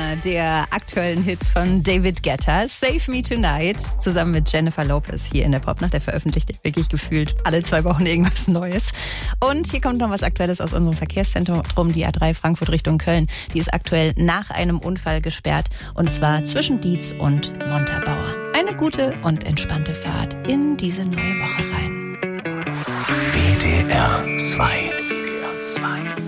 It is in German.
einer der aktuellen Hits von David Guetta, Save Me Tonight, zusammen mit Jennifer Lopez hier in der Popnacht. Der veröffentlicht wirklich gefühlt alle 2 Wochen irgendwas Neues. Und hier kommt noch was Aktuelles aus unserem Verkehrszentrum, die A3 Frankfurt Richtung Köln. Die ist aktuell nach einem Unfall gesperrt, und zwar zwischen Dietz und Montabaur. Eine gute und entspannte Fahrt in diese neue Woche rein. WDR 2.